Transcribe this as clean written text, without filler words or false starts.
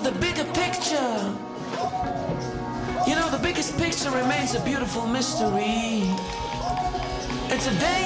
the bigger picture. You know, the biggest picture remains a beautiful mystery. It's a day